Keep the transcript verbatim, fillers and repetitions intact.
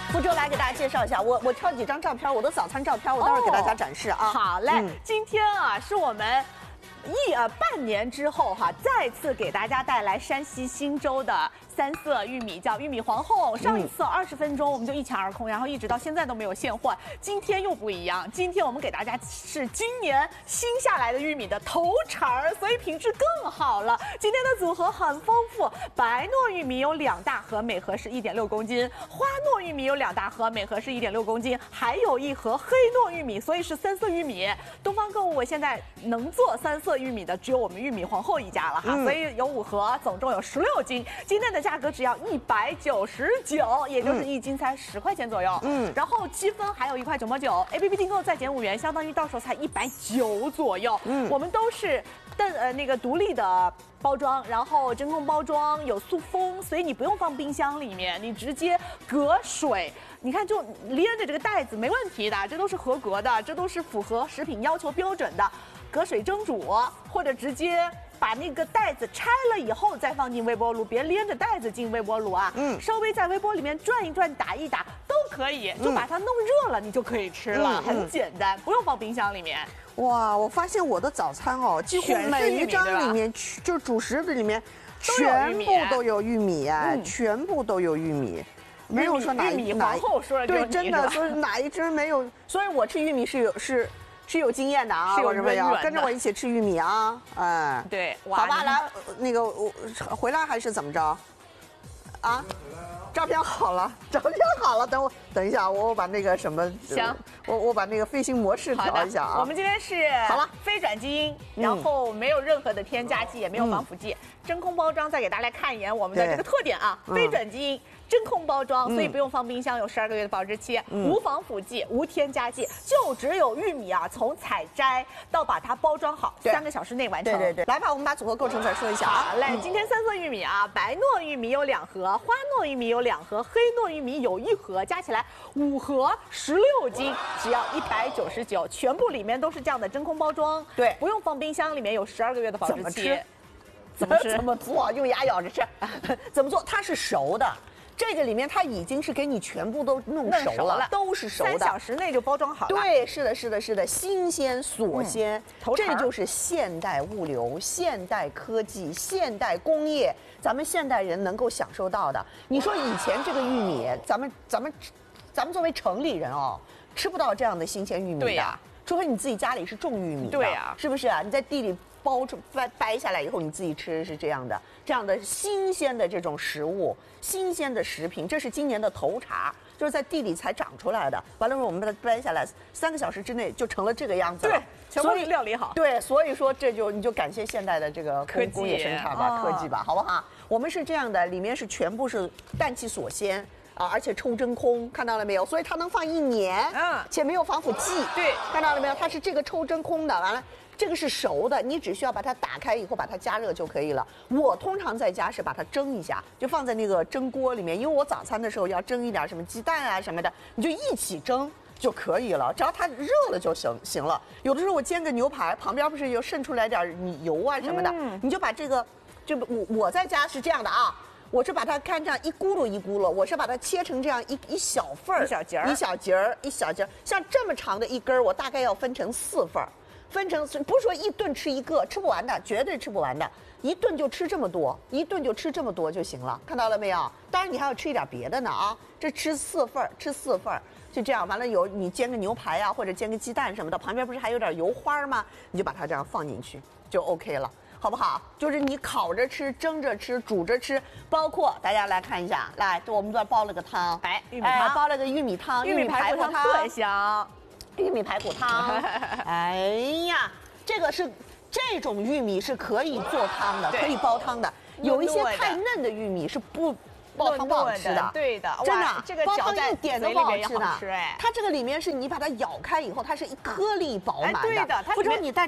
福州来给大家介绍一下，我我挑几张照片，我的早餐照片，我待会儿给大家展示啊。 哦、好嘞、嗯，今天啊是我们一呃半年之后哈、啊，再次给大家带来山西忻州的三色玉米，叫玉米皇后。上一次二十分钟我们就一抢而空，然后一直到现在都没有现货。今天又不一样，今天我们给大家是今年新下来的玉米的头茬儿，所以品质更好了。今天的组合很丰富，白糯玉米有两大盒，每盒是一点六公斤；花糯玉米有两大盒，每盒是一点六公斤，还有一盒黑糯玉米，所以是三色玉米。东方购物我现在能做三色玉米的只有我们玉米皇后一家了哈，嗯、所以有五盒，总共有十六斤。今天的价格只要一百九十九，也就是一斤才十块钱左右。嗯，然后积分还有一块九毛九 ，A P P 订购再减五元，相当于到手才一百九左右。嗯，我们都是但呃那个独立的包装，然后真空包装，有塑封，所以你不用放冰箱里面，你直接隔水。你看，就连着这个袋子没问题的，这都是合格的，这都是符合食品要求标准的。隔水蒸煮，或者直接把那个袋子拆了以后再放进微波炉，别连着袋子进微波炉啊。嗯，稍微在微波里面转一转、打一打都可以，就把它弄热了，你就可以吃了，嗯、很简单，不用放冰箱里面。 哇，我发现我的早餐哦，几乎每一张里面，就是主食的里面，全部都有玉米哎，嗯、全部都有玉米。没有说哪一哪皇后说的对，真的说哪一只没有，所以我吃玉米是有是是有经验的啊， 是有没有？跟着我一起吃玉米啊，哎， 对， 好吧，来，那个我回来还是怎么着？啊？照片好了，照片好了，等我等一下，我我把那个什么， 行， 我我把那个飞行模式调一下啊。 我们今天是好了， 非转基因，然后没有任何的添加剂，也没有防腐剂，嗯、真空包装，再给大家看一眼我们的这个特点啊，非转基因。真空包装，所以不用放冰箱，有十二个月的保质期，嗯、无防腐剂，无添加剂，就只有玉米啊，从采摘到把它包装好，三个小时内完成。 对对对，来吧，我们把组合构成再说一下啊。 好嘞，今天三色玉米啊，白糯玉米有两盒，花糯玉米有两盒，黑糯玉米有一盒，加起来五盒，十六斤，只要一百九十九，全部里面都是这样的真空包装， 对， 不用放冰箱，里面有十二个月的保质期。 怎么吃？怎么做？用牙咬着吃？怎么做？它是熟的。这个里面它已经是给你全部都弄熟 了, 熟了都是熟的， 三小时内就包装好了。 对，是的，是的，是的，新鲜锁鲜，嗯、这就是现代物流、现代科技、现代工业，咱们现代人能够享受到的。你说以前这个玉米，咱们咱们咱们作为城里人哦，吃不到这样的新鲜玉米的，对呀、啊，除非你自己家里是种玉米的， 对呀、啊， 是不是啊？你在地里包出掰掰下来以后，你自己吃是这样的，这样的新鲜的这种食物。新鲜的食品，这是今年的头茬，就是在地里才长出来的。完了，我们把它掰下来，三个小时之内就成了这个样子了。 对，全部料理好。 对，所以说这就你就感谢现代的这个工工业生产吧，科技吧，好不好？我们是这样的，里面是全部是氮气锁鲜啊，而且抽真空，看到了没有？所以它能放一年，嗯，且没有防腐剂。 对， 看到了没有？它是这个抽真空的，完了。这个是熟的，你只需要把它打开以后把它加热就可以了。我通常在家是把它蒸一下，就放在那个蒸锅里面，因为我早餐的时候要蒸一点什么鸡蛋啊什么的，你就一起蒸就可以了，只要它热了就行行了。有的时候我煎个牛排，旁边不是有渗出来点油啊什么的，嗯、你就把这个，就我我在家是这样的啊。我是把它看这样一咕噜一咕噜，我是把它切成这样一一小份儿， 一小节儿， 一小节儿，一小节儿，像这么长的一根儿，我大概要分成四份儿。分成不是说一顿吃一个，吃不完的，绝对吃不完的，一顿就吃这么多，一顿就吃这么多就行了，看到了没有？当然你还要吃一点别的呢啊，这吃四份吃四份就这样，完了有你煎个牛排啊，或者煎个鸡蛋什么的，旁边不是还有点油花吗？你就把它这样放进去就 OK 了，好不好？就是你烤着吃、蒸着吃、煮着吃，包括大家来看一下，来，我们这包了个汤， 哎，玉米汤， 哎、包了个玉米汤， 玉米排骨汤特香。 玉米排骨汤，哎呀，这个是这种玉米是可以做汤的，可以煲汤的。有一些太嫩的玉米是不煲汤不好吃的， 对的， 真的， 这个煲汤一点都不好吃的。 哎， 它这个里面是你把它咬开以后，它是一颗粒饱满的， 对的， 不知道你带。